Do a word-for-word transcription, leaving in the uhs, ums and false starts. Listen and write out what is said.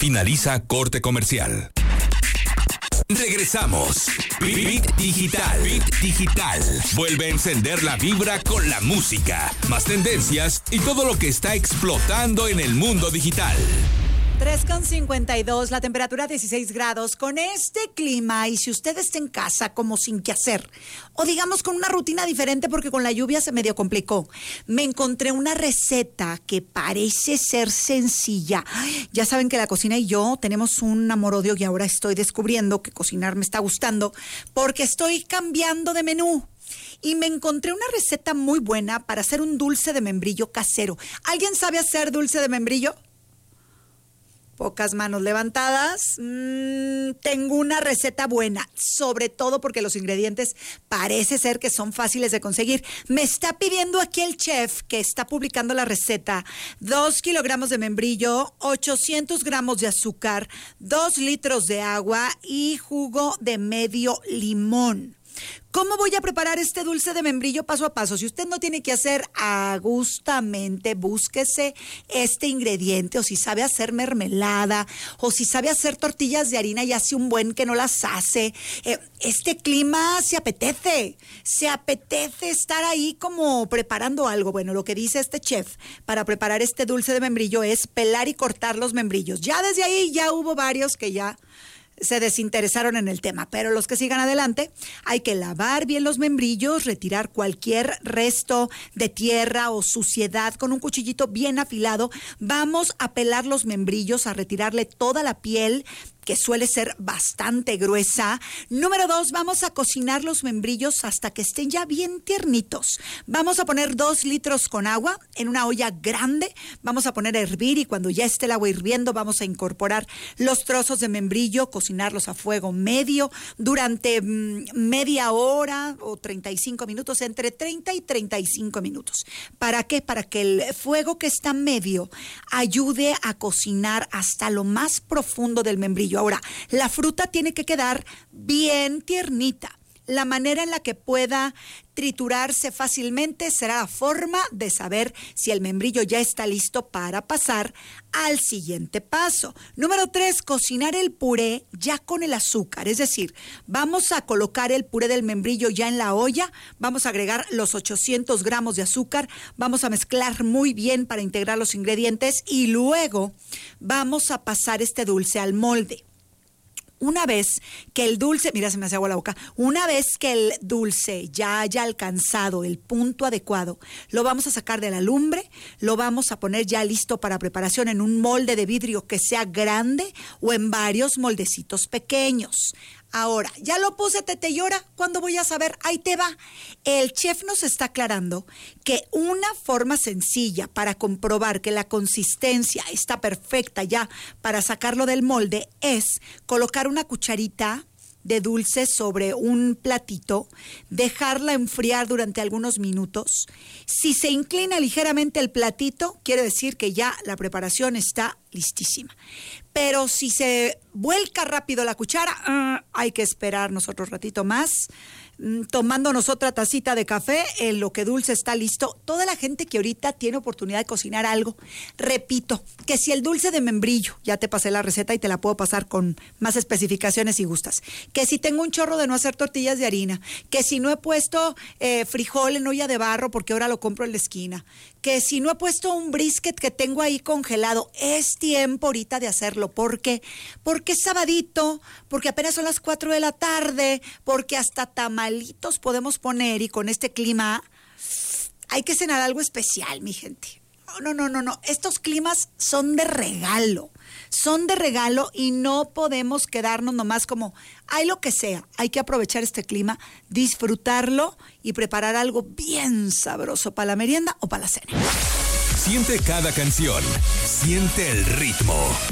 Finaliza corte comercial. Regresamos. Beat Digital. Beat Digital. Vuelve a encender la vibra con la música, más tendencias y todo lo que está explotando en el mundo digital. tres con cincuenta y dos, la temperatura dieciséis grados. Con este clima, y si usted está en casa como sin qué hacer, o digamos con una rutina diferente porque con la lluvia se medio complicó, me encontré una receta que parece ser sencilla. Ya saben que la cocina y yo tenemos un amor-odio y ahora estoy descubriendo que cocinar me está gustando porque estoy cambiando de menú. Y me encontré una receta muy buena para hacer un dulce de membrillo casero. ¿Alguien sabe hacer dulce de membrillo? Pocas manos levantadas. Mm, tengo una receta buena, sobre todo porque los ingredientes parece ser que son fáciles de conseguir. Me está pidiendo aquí el chef que está publicando la receta: dos kilogramos de membrillo, ochocientos gramos de azúcar, dos litros de agua y jugo de medio limón. ¿Cómo voy a preparar este dulce de membrillo paso a paso? Si usted no tiene que hacer agustamente, búsquese este ingrediente, o si sabe hacer mermelada, o si sabe hacer tortillas de harina y hace un buen que no las hace. Eh, este clima se apetece, se apetece estar ahí como preparando algo. Bueno, lo que dice este chef para preparar este dulce de membrillo es pelar y cortar los membrillos. Ya desde ahí ya hubo varios que ya se desinteresaron en el tema, pero los que sigan adelante, hay que lavar bien los membrillos, retirar cualquier resto de tierra o suciedad con un cuchillito bien afilado. Vamos a pelar los membrillos, a retirarle toda la piel, que suele ser bastante gruesa. Número dos, vamos a cocinar los membrillos hasta que estén ya bien tiernitos. Vamos a poner dos litros con agua en una olla grande. Vamos a poner a hervir y cuando ya esté el agua hirviendo vamos a incorporar los trozos de membrillo, cocinarlos a fuego medio durante mmm, media hora o treinta y cinco minutos, entre treinta y treinta y cinco minutos. ¿Para qué? Para que el fuego que está medio ayude a cocinar hasta lo más profundo del membrillo. Ahora, la fruta tiene que quedar bien tiernita. La manera en la que pueda triturarse fácilmente será la forma de saber si el membrillo ya está listo para pasar al siguiente paso. Número tres, cocinar el puré ya con el azúcar. Es decir, vamos a colocar el puré del membrillo ya en la olla, vamos a agregar los ochocientos gramos de azúcar, vamos a mezclar muy bien para integrar los ingredientes y luego vamos a pasar este dulce al molde. Una vez que el dulce, mira, se me hace agua la boca, una vez que el dulce ya haya alcanzado el punto adecuado, lo vamos a sacar de la lumbre, lo vamos a poner ya listo para preparación en un molde de vidrio que sea grande o en varios moldecitos pequeños. Ahora, ya lo puse, Tete, y ahora, ¿cuándo voy a saber? Ahí te va. El chef nos está aclarando que una forma sencilla para comprobar que la consistencia está perfecta ya para sacarlo del molde es colocar una cucharita de dulce sobre un platito, dejarla enfriar durante algunos minutos. Si se inclina ligeramente el platito, quiere decir que ya la preparación está listísima. Pero si se vuelca rápido la cuchara, uh, hay que esperarnos otro ratito más, tomándonos otra tacita de café en lo que dulce está listo. Toda la gente que ahorita tiene oportunidad de cocinar algo, repito, que si el dulce de membrillo, ya te pasé la receta y te la puedo pasar con más especificaciones si gustas, que si tengo un chorro de no hacer tortillas de harina, que si no he puesto eh, frijol en olla de barro porque ahora lo compro en la esquina, que si no he puesto un brisket que tengo ahí congelado, es tiempo ahorita de hacerlo. ¿Por qué? Porque es sabadito, porque apenas son las cuatro de la tarde, porque hasta tamalitos podemos poner y con este clima hay que cenar algo especial, mi gente. No, no, no, no, estos climas son de regalo, son de regalo y no podemos quedarnos nomás como, hay lo que sea, hay que aprovechar este clima, disfrutarlo y preparar algo bien sabroso para la merienda o para la cena. Siente cada canción, siente el ritmo.